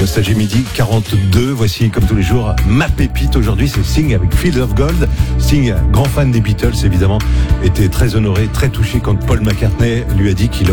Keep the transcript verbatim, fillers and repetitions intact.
Nostalgie midi quarante-deux. Voici, comme tous les jours, ma pépite. Aujourd'hui, c'est Sting avec Field of Gold. Sting, grand fan des Beatles, évidemment, était très honoré, très touché quand Paul McCartney lui a dit qu'il